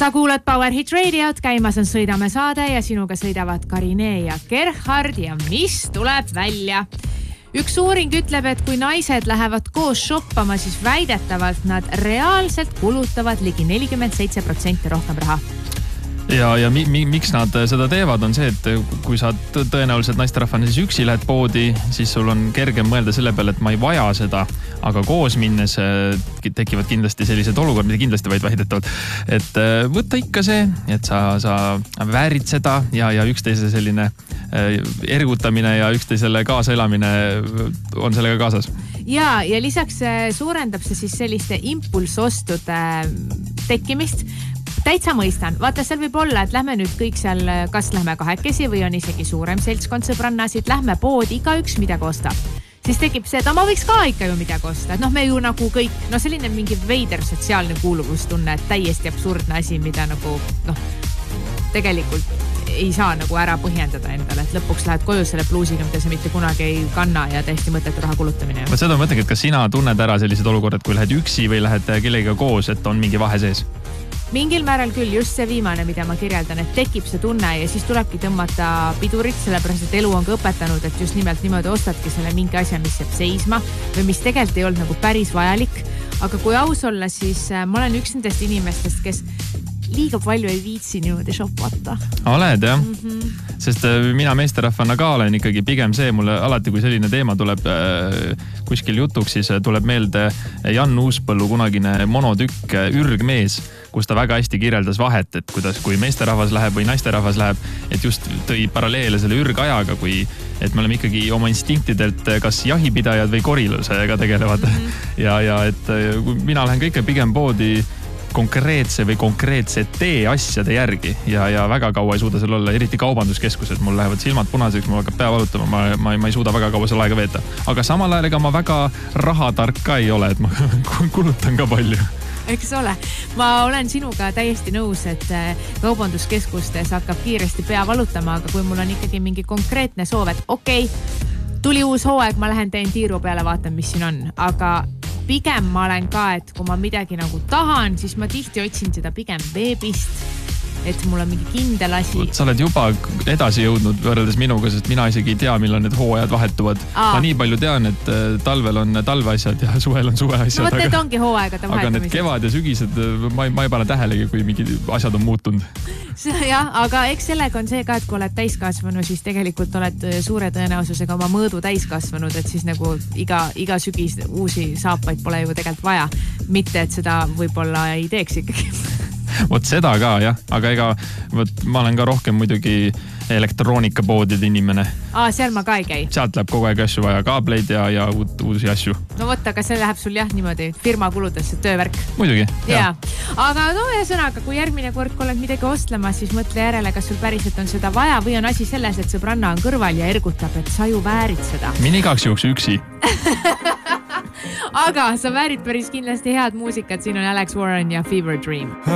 Sa kuulad Power Hit Radiot, käimas on Sõidame saade ja sinuga sõidavad Karine ja Gerhard ja mis tuleb välja? Üks uuring ütleb, et kui naised lähevad koos shoppama, siis väidetavalt nad reaalselt kulutavad ligi 47% rohkem raha. Ja miks nad seda teevad on see, et kui sa tõenäoliselt naisterahvana siis üksi lähed poodi, siis sul on kergem mõelda selle peale, et ma ei vaja seda, aga koos minnes tekivad kindlasti sellised olukorrad, mida kindlasti vaid väidetavad. Et võtta ikka see, et sa väärid seda ja üksteise selline ergutamine ja üksteisele kaasaelamine on sellega kaasas. Ja lisaks suurendab see siis selliste impulsostude tekkimist. Täitsa mõistan. Vaata, seal võib olla, et lähme nüüd kõik seal, kas lähme kahekesi või on isegi suurem seltskond sõbrannasid, lähme poodi, igaüks midagi ostab. Siis tekib see, et ma võiks ka ikka ju midagi osta. Et me ju nagu kõik, selline mingi veider sotsiaalne kuuluvustunne, et täiesti absurdne asi, mida nagu, tegelikult ei saa nagu ära põhjendada endale, et lõpuks lähed koju selle pluusiga, mida sa mitte kunagi ei kanna ja täiesti mõttetu raha kulutamine. Ma seda mõtlengi, et kas sina tunned ära sellised olukorrad, kui lähed üksi või lähed kellega koos, et on mingi vahe sees? Mingil määral küll, just see viimane, mida ma kirjeldan, et tekib see tunne ja siis tulebki tõmmata pidurit, sellepärast et elu on ka õpetanud, et just nimelt niimoodi ostadki selle mingi asja, mis jääb seisma või mis tegelikult ei olnud nagu päris vajalik. Aga kui aus olla, siis ma olen üks nendest inimestest, kes liiga palju ei viitsi niimoodi shoppata. Oled, jah? Sest mina meesterahvana ka olen ikkagi pigem see, mulle alati, kui selline teema tuleb kuskil jutuks, siis tuleb meelde Jan Uuspõllu kunagine monotükk Ürgmees, kus ta väga hästi kirjeldas vahet, et kuidas, kui meesterahvas läheb või naisterahvas läheb, et just tõi paralleele selle ürgajaga, et me oleme ikkagi oma instinktidelt kas jahipidajad või korilusega tegelevad. Ja et mina lähen kõike pigem poodi konkreetse või konkreetsete asjade järgi ja väga kaua ei suuda seal olla, eriti kaubanduskeskused, mul lähevad silmad punaseks, mul hakkab pea valutama, ma ei suuda väga kaua seal aega veeta. Aga samal ajal ega ma väga rahatark ka ei ole, et ma kulutan ka palju. Eks ole, ma olen sinuga täiesti nõus, et kaubanduskeskustes hakkab kiiresti pea valutama, aga kui mul on ikkagi mingi konkreetne soov, et okei, tuli uus hooaeg, ma lähen teen tiiru peale, vaatan, mis siin on, aga pigem ma olen ka, et kui ma midagi nagu tahan, siis ma tihti otsin seda pigem veebist, et mul on mingi kindel asi. Sa oled juba edasi jõudnud võrreldes minuga, sest mina isegi ei tea, millal need hooajad vahetuvad. Ma nii palju tean, et talvel on talveasjad ja suvel on suveasjad. No need ongi hooaegade vahetumised. Aga need kevad ja sügised, ma ei pane tähelegi, kui mingid asjad on muutunud. Jah, aga eks sellega on see ka, et kui oled täiskasvanu, siis tegelikult oled suure tõenäosusega oma mõõdu täiskasvanud, et siis nagu iga sügis uusi saapaid pole ju tegelikult vaja. Mitte, et seda võib-olla ei teeks ikkagi. Vot seda ka, jah. Aga ma olen ka rohkem muidugi elektroonikapoodide inimene. Seal ma ka ei käi. Sealt läheb kogu aeg asju vaja, kaableid ja uusi asju. No võtta, aga see läheb sul jah niimoodi firma kuludesse töövärk. Muidugi, jah. Aga ühesõnaga, kui järgmine kord oled midagi ostlema, siis mõtle järele, kas sul päriselt on seda vaja või on asi selles, et sõbranna on kõrval ja ergutab, et sa ju väärid seda. Mine igaks juhuks üksi. Aga sa väärid päris kindlasti head muusikat, siin on Alex Warren ja Fever Dream.